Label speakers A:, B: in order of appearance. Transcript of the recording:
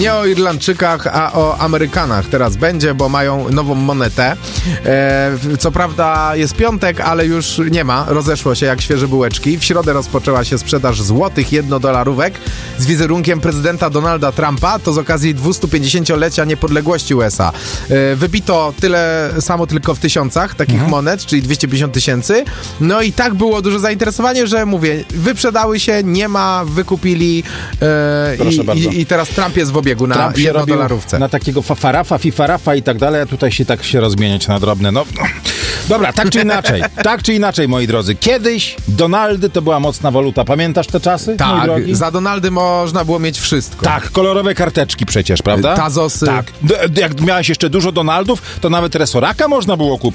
A: Nie o Irlandczykach, a o Amerykanach teraz będzie, bo mają nową monetę. Co prawda jest piątek, ale już nie ma. Rozeszło się jak świeże bułeczki. W środę rozpoczęła się sprzedaż złotych $1 z wizerunkiem prezydenta Donalda Trumpa. To z okazji 250-lecia niepodległości USA. Wybito tyle samo tylko w tysiącach takich monet, czyli 250 000. No i tak było duże zainteresowanie, że mówię, wyprzedały się, nie ma, wykupili i teraz Trump jest w obiegu na $1.
B: Na takiego fifarafa i tak dalej, a tutaj się tak się rozmieniać na drobne. No. Dobra, tak czy inaczej, moi drodzy. Kiedyś Donaldy to była mocna waluta. Pamiętasz te czasy, mój drogi?
A: Za Donaldy można było mieć wszystko.
B: Tak, kolorowe karteczki przecież, prawda?
A: Tazosy.
B: Tak. Jak miałeś jeszcze dużo Donaldów, to nawet resoraka można było kupić.